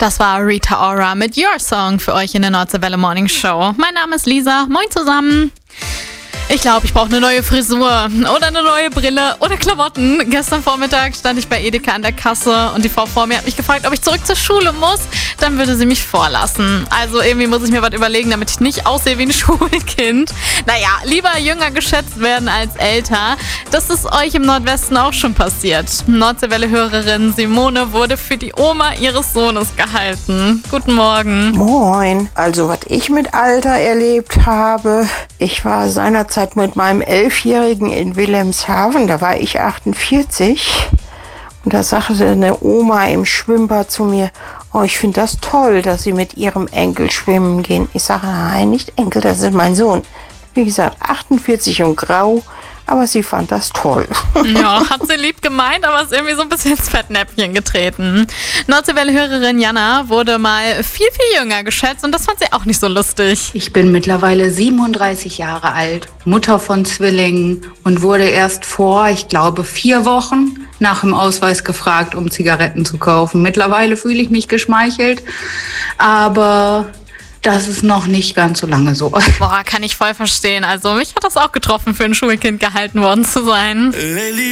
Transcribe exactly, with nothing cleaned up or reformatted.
Das war Rita Ora mit Your Song für euch in der Nordseewelle Morning Show. Mein Name ist Lisa. Moin zusammen. Ich glaube, ich brauche eine neue Frisur oder eine neue Brille oder Klamotten. Gestern Vormittag stand ich bei Edeka an der Kasse und die Frau vor mir hat mich gefragt, ob ich zurück zur Schule muss. Dann würde sie mich vorlassen. Also irgendwie muss ich mir was überlegen, damit ich nicht aussehe wie ein Schulkind. Naja, lieber jünger geschätzt werden als älter. Das ist euch im Nordwesten auch schon passiert. Nordseewelle-Hörerin Simone wurde für die Oma ihres Sohnes gehalten. Guten Morgen. Moin. Also, was ich mit Alter erlebt habe, ich war seinerzeit mit meinem Elfjährigen in Wilhelmshaven, da war ich achtundvierzig. Und da sagte eine Oma im Schwimmbad zu mir, oh, ich finde das toll, dass Sie mit Ihrem Enkel schwimmen gehen. Ich sage, nein, nicht Enkel, das ist mein Sohn. Wie gesagt, achtundvierzig und grau, aber sie fand das toll. Ja, hat sie lieb gemeint, aber ist irgendwie so ein bisschen ins Fettnäpfchen getreten. Nordseewelle-Hörerin Jana wurde mal viel, viel jünger geschätzt und das fand sie auch nicht so lustig. Ich bin mittlerweile siebenunddreißig Jahre alt, Mutter von Zwillingen und wurde erst vor, ich glaube, vier Wochen nach dem Ausweis gefragt, um Zigaretten zu kaufen. Mittlerweile fühle ich mich geschmeichelt, aber das ist noch nicht ganz so lange so. Boah, kann ich voll verstehen. Also mich hat das auch getroffen, für ein Schulkind gehalten worden zu sein.